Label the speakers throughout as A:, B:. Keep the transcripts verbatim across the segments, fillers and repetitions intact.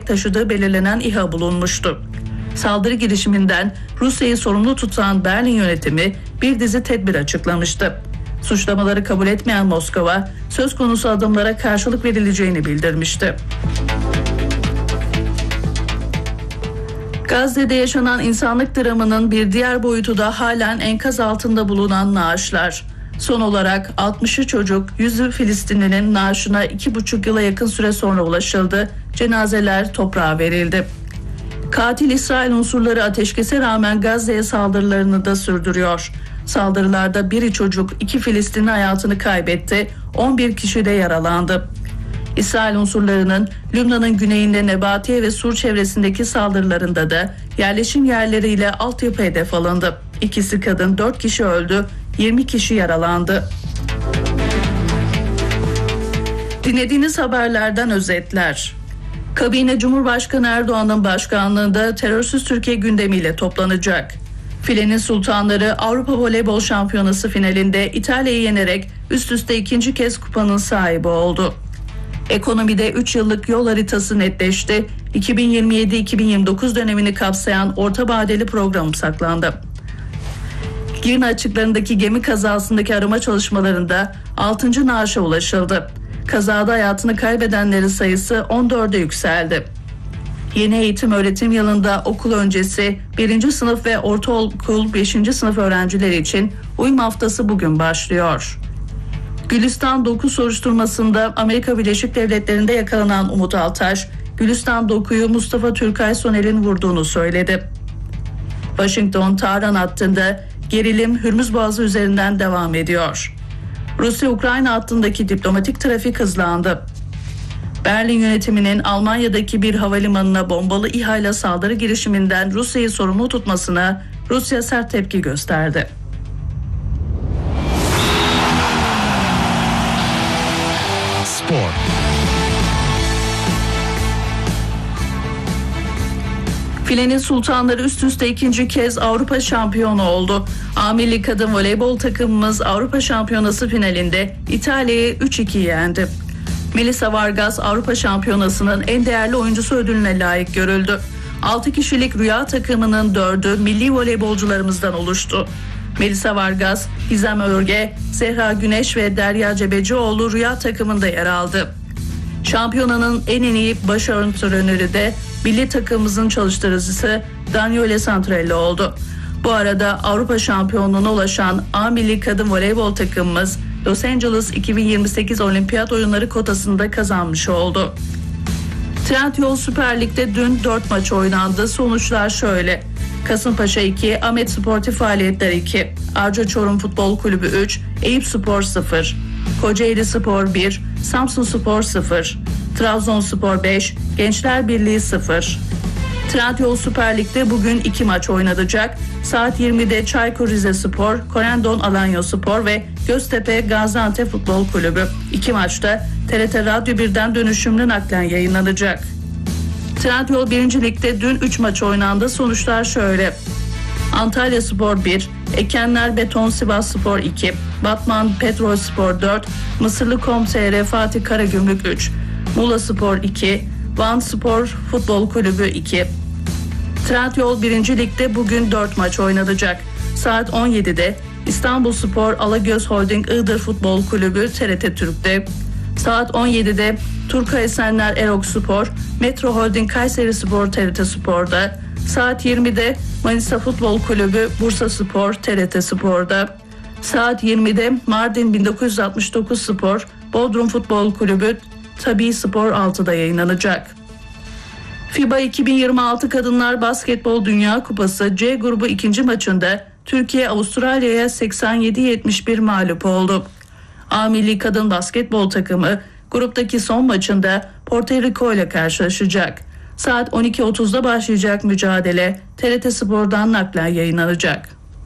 A: taşıdığı belirlenen İHA bulunmuştu. Saldırı girişiminden Rusya'yı sorumlu tutan Berlin yönetimi bir dizi tedbir açıklamıştı. Suçlamaları kabul etmeyen Moskova, söz konusu adımlara karşılık verileceğini bildirmişti. Gazze'de yaşanan insanlık dramının bir diğer boyutu da halen enkaz altında bulunan naaşlar. Son olarak altmışı çocuk, yüzü Filistinlinin naaşına iki buçuk yıla yakın süre sonra ulaşıldı. Cenazeler toprağa verildi. Katil İsrail unsurları ateşkese rağmen Gazze'ye saldırılarını da sürdürüyor. Saldırılarda biri çocuk, iki Filistinli hayatını kaybetti, on bir kişi de yaralandı. İsrail unsurlarının Lübnan'ın güneyinde Nebatiye ve Sur çevresindeki saldırılarında da yerleşim yerleriyle altyapı hedef alındı. İkisi kadın, dört kişi öldü, yirmi kişi yaralandı. Dinlediğiniz haberlerden özetler. Kabine Cumhurbaşkanı Erdoğan'ın başkanlığında terörsüz Türkiye gündemiyle toplanacak. Filenin Sultanları Avrupa Voleybol Şampiyonası finalinde İtalya'yı yenerek üst üste ikinci kez kupanın sahibi oldu. Ekonomide üç yıllık yol haritası netleşti. iki bin yirmi yedi iki bin yirmi dokuz dönemini kapsayan orta vadeli program saklandı. Girne açıklarındaki gemi kazasındaki arama çalışmalarında altıncı naaşa ulaşıldı. Kazada hayatını kaybedenlerin sayısı on dörde yükseldi. Yeni eğitim öğretim yılında okul öncesi birinci sınıf ve ortaokul beşinci sınıf öğrencileri için uyum haftası bugün başlıyor. Gülistan Doku soruşturmasında Amerika Birleşik Devletleri'nde yakalanan Umut Altaş, Gülistan Doku'yu Mustafa Türkay Soner'in vurduğunu söyledi. Washington-Tahran hattında gerilim Hürmüz Boğazı üzerinden devam ediyor. Rusya-Ukrayna hattındaki diplomatik trafik hızlandı. Berlin yönetiminin Almanya'daki bir havalimanına bombalı İHA ile saldırı girişiminden Rusya'yı sorumlu tutmasına Rusya sert tepki gösterdi.
B: Spor.
A: Filenin Sultanları üst üste ikinci kez Avrupa şampiyonu oldu. A Milli Kadın Voleybol takımımız Avrupa Şampiyonası finalinde İtalya'yı üç iki yendi. Melisa Vargas Avrupa Şampiyonası'nın en değerli oyuncusu ödülüne layık görüldü. altı kişilik Rüya takımının dördü milli voleybolcularımızdan oluştu. Melisa Vargas, Gizem Örge, Zehra Güneş ve Derya Cebecioğlu Rüya takımında yer aldı. Şampiyonanın en iyi baş antrenörü de milli takımımızın çalıştırıcısı Daniele Santrelli oldu. Bu arada Avrupa şampiyonluğuna ulaşan A Milli Kadın Voleybol takımımız Los Angeles iki bin yirmi sekiz Olimpiyat Oyunları kotasında kazanmış oldu. Trendyol Süper Lig'de dün dört maç oynandı. Sonuçlar şöyle: Kasımpaşa iki, Ahmet Sportif Faaliyetler iki, Arca Çorum Futbol Kulübü üç, Eyüpspor sıfır, Kocaeli Spor bir, Samsunspor sıfır, Trabzonspor beş, Gençler Birliği sıfır. Trendyol Süper Lig'de bugün iki maç oynanacak. Saat yirmide Çaykur Rizespor, Korendon Alanyaspor ve Göztepe Gaziantep Futbol Kulübü. İki maçta T R T Radyo birden dönüşümlü naklen yayınlanacak. Trendyol birinci Lig'de dün üç maç oynandı. Sonuçlar şöyle: Antalyaspor bir, Ekenler Beton Sivasspor iki, Batman Petrolspor dört, Mısırlı.com T R Fatih Karagümrük üç, Muğlaspor iki, Van Spor Futbol Kulübü iki. Trendyol birinci Lig'de bugün dört maç oynanacak. Saat on yedide İstanbulspor Alagöz Holding Iğdır Futbol Kulübü T R T Türk'te. Saat on yedide Turka Esenler Erokspor Metro Holding Kayserispor T R T Spor'da. Saat yirmide Manisa Futbol Kulübü Bursaspor T R T Spor'da. Saat yirmide Mardin bin dokuz yüz altmış dokuz Spor Bodrum Futbol Kulübü Tabii Spor altıda yayınlanacak. FIBA iki bin yirmi altı Kadınlar Basketbol Dünya Kupası C grubu ikinci maçında Türkiye Avustralya'ya seksen yedi yetmiş bir mağlup oldu. A Milli Kadın Basketbol takımı gruptaki son maçında Porto Rico ile karşılaşacak. Saat on iki otuzda başlayacak mücadele T R T Spor'dan naklen yayınlanacak.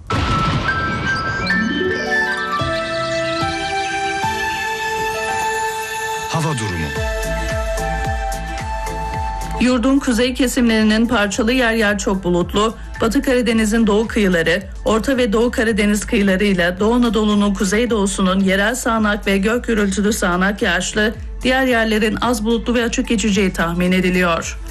B: Hava durumu.
A: Yurdun kuzey kesimlerinin parçalı yer yer çok bulutlu, Batı Karadeniz'in doğu kıyıları, Orta ve Doğu Karadeniz kıyılarıyla Doğu Anadolu'nun kuzeydoğusunun yerel sağanak ve gök gürültülü sağanak yağışlı, diğer yerlerin az bulutlu ve açık geçeceği tahmin ediliyor.